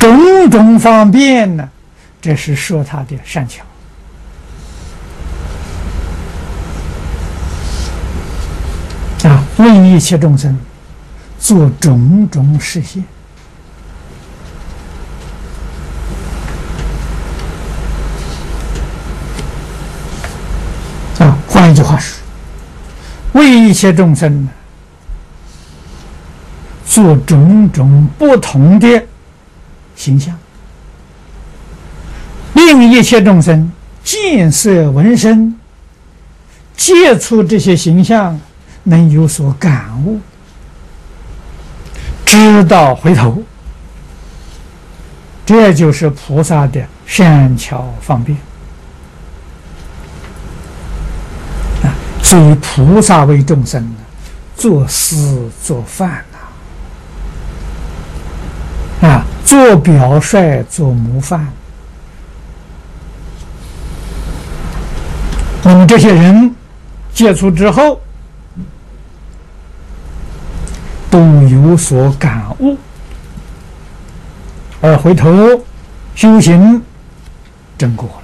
种种方便呢，这是说他的善巧。为一切众生做种种实现。换一句话说，为一切众生做种种不同的形象，令一切众生见色闻声，接触这些形象，能有所感悟，知道回头，这就是菩萨的善巧方便。所以菩萨为众生做事做饭做表率做模范。那么这些人接触之后都有所感悟，而回头修行正果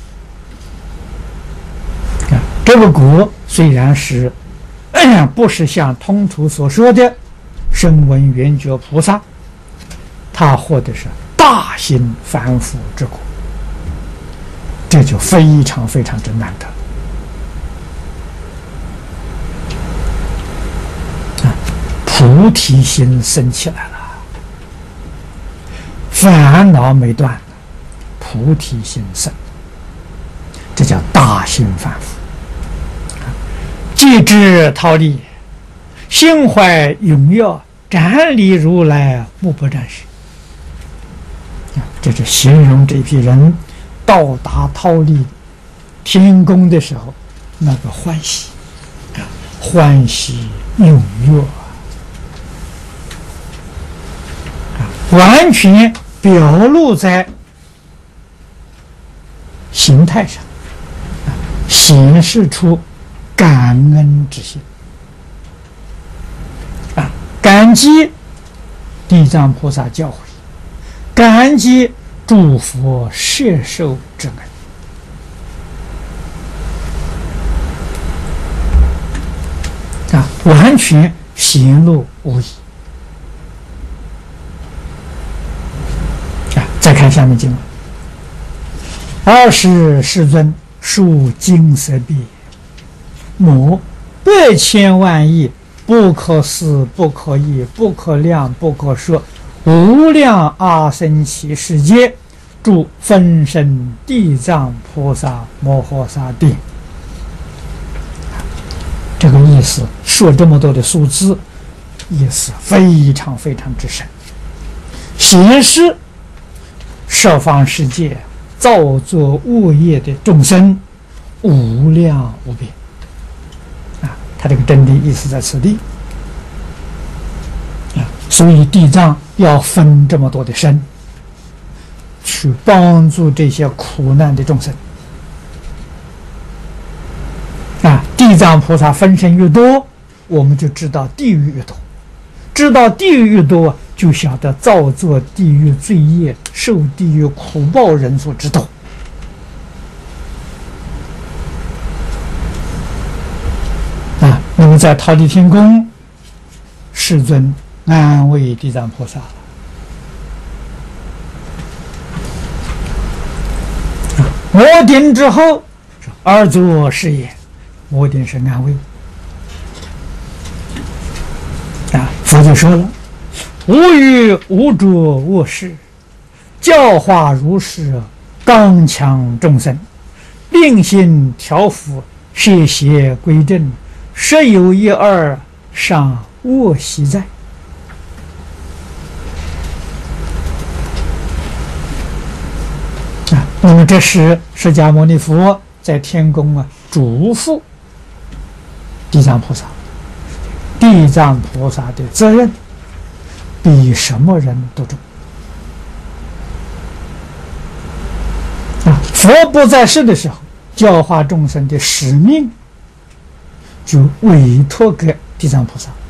了。这个果虽然是不是像通途所说的声闻缘觉菩萨，他获得是大行凡夫之果，这就非常非常之难得。菩提心生起来了，烦恼没断，菩提心生，这叫大行凡夫。既知逃离，心怀荣耀，瞻礼如来目不展示。这是形容这批人到达忉利天宫的时候那个欢喜，欢喜踊跃，完全表露在形态上，显示出感恩之心，感激地藏菩萨教诲，感激诸佛摄受之恩，完全显露无遗。再看下面经文：20世尊述金色比，母百千万亿不可思不可议不可量不可说无量阿僧祇世界诸分身地藏菩萨摩诃萨殿。这个意思说这么多的数字，意思非常非常之深，显示十方世界造作恶业的众生无量无边。他这个真谛意思在此地。所以地藏要分这么多的身，去帮助这些苦难的众生。地藏菩萨分身越多，我们就知道地狱越多，知道地狱越多，就晓得造作地狱罪业、受地狱苦报人数之多。那么在忉利天宫，世尊安慰地藏菩萨，摩顶之后，而作是也。摩顶是安慰。佛就说了：无欲无着无事，教化如是，刚强众生，令心调伏，摄邪归正，实有一二，尚卧息在。那么这是释迦牟尼佛在天宫嘱咐地藏菩萨，地藏菩萨的责任比什么人都重。佛不在世的时候，教化众生的使命就委托给地藏菩萨。